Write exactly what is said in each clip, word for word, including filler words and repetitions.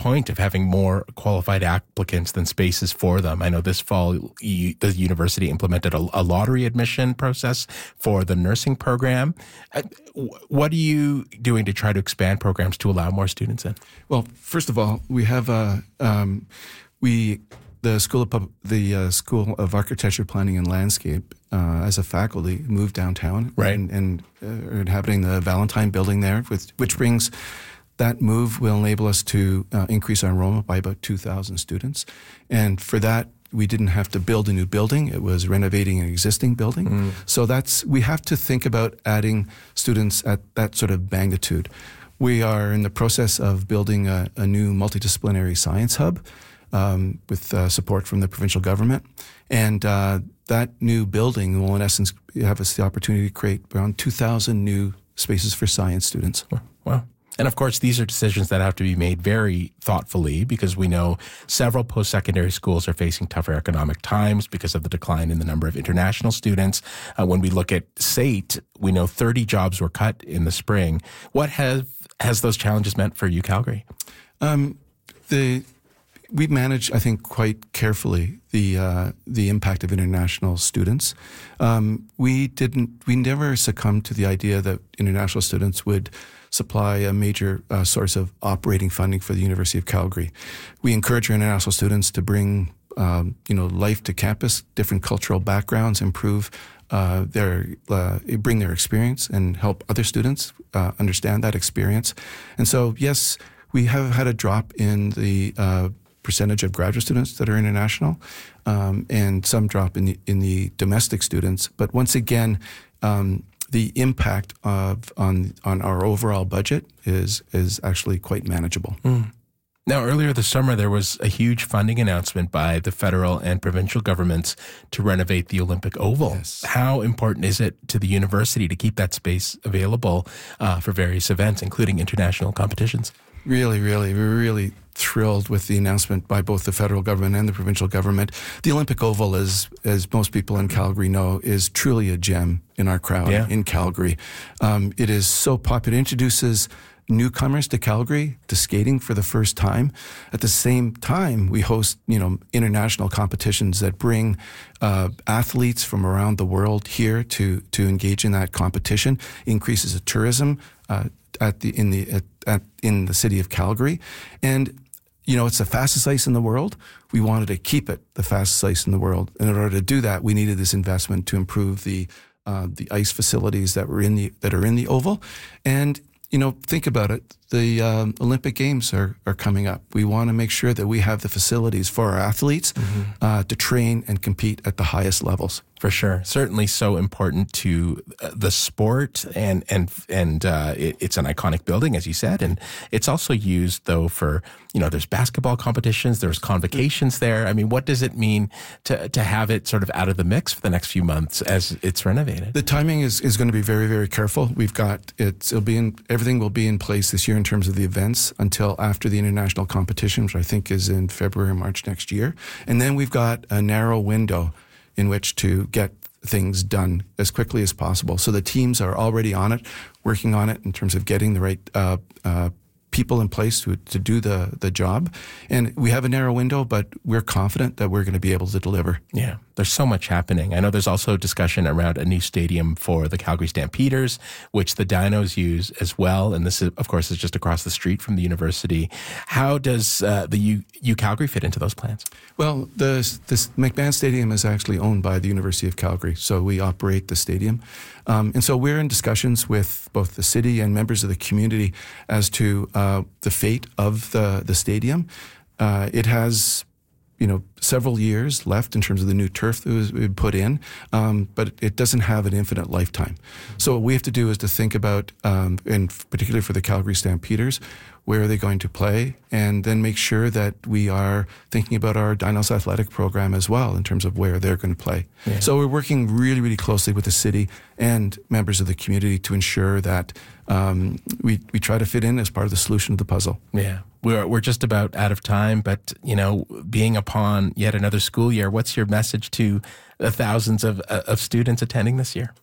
point of having more qualified applicants than spaces for them. I know this fall you, the university implemented a, a lottery admission process for the nursing program. Uh, what are you doing to try to expand programs to allow more students in? Well, first of all, we have a um, we the school of Pub, the uh, School of Architecture, Planning and Landscape uh, as a faculty moved downtown, right, and, and uh, are inhabiting the Valentine building there, with, which brings. That move will enable us to uh, increase our enrollment by about two thousand students. And for that, we didn't have to build a new building. It was renovating an existing building. Mm. So that's we have to think about adding students at that sort of magnitude. We are in the process of building a, a new multidisciplinary science hub um, with uh, support from the provincial government. And uh, that new building will, in essence, have us the opportunity to create around two thousand new spaces for science students. Wow. And of course, these are decisions that have to be made very thoughtfully, because we know several post-secondary schools are facing tougher economic times because of the decline in the number of international students. Uh, when we look at S A T, we know thirty jobs were cut in the spring. What have has those challenges meant for UCalgary? Um, the we manage, I think, quite carefully the uh, the impact of international students. Um, we didn't. We never succumbed to the idea that international students would supply a major uh, source of operating funding for the University of Calgary. We encourage our international students to bring, um, you know, life to campus, different cultural backgrounds, improve uh, their, uh, bring their experience, and help other students uh, understand that experience. And so, yes, we have had a drop in the uh, percentage of graduate students that are international, um, and some drop in the in the domestic students. But once again, um, the impact of on on our overall budget is is actually quite manageable. Mm. Now, earlier this summer, there was a huge funding announcement by the federal and provincial governments to renovate the Olympic Oval. Yes. How important is it to the university to keep that space available uh, for various events, including international competitions? Really, really, we're really thrilled with the announcement by both the federal government and the provincial government. The Olympic Oval, as as most people in Calgary know, is truly a gem in our crowd yeah. in Calgary. Um, it is so popular. It introduces newcomers to Calgary to skating for the first time. At the same time, we host, you know, international competitions that bring uh, athletes from around the world here to to engage in that competition. Increases the tourism uh, at the in the at, at in the city of Calgary, and you know, it's the fastest ice in the world. We wanted to keep it the fastest ice in the world. And in order to do that, we needed this investment to improve the uh, the ice facilities that were in the that are in the Oval. And you know, think about it. The um, Olympic Games are, are coming up. We want to make sure that we have the facilities for our athletes mm-hmm. uh, to train and compete at the highest levels. For sure. Certainly so important to the sport, and and and uh, it, it's an iconic building, as you said, and it's also used, though, for, you know, there's basketball competitions, there's convocations there. I mean, what does it mean to to have it sort of out of the mix for the next few months as it's renovated? The timing is, is going to be very, very careful. We've got, it's, it'll be in, everything will be in place this year in terms of the events until after the international competition, which I think is in February or March next year. And then we've got a narrow window in which to get things done as quickly as possible. So the teams are already on it, working on it in terms of getting the right uh, uh, people in place to to do the the job. And we have a narrow window, but we're confident that we're going to be able to deliver. Yeah, there's so much happening. I know there's also discussion around a new stadium for the Calgary Stampeders, which the Dinos use as well. And this, is, of course, is just across the street from the university. How does uh, the U, U Calgary fit into those plans? Well, the this McMahon Stadium is actually owned by the University of Calgary, so we operate the stadium. Um, and so we're in discussions with both the city and members of the community as to uh, the fate of the, the stadium. Uh, it has, you know, several years left in terms of the new turf that was put in, um, but it doesn't have an infinite lifetime. So what we have to do is to think about, um, and particularly for the Calgary Stampeders, where are they going to play, and then make sure that we are thinking about our Dinos athletic program as well in terms of where they're going to play. Yeah. So we're working really, really closely with the city and members of the community to ensure that um, we, we try to fit in as part of the solution to the puzzle. Yeah. We're we're just about out of time, but, you know, being upon yet another school year, what's your message to the thousands of of students attending this year?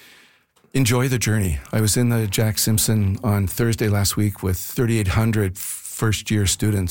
Enjoy the journey. I was in the Jack Simpson on Thursday last week with thirty-eight hundred first-year students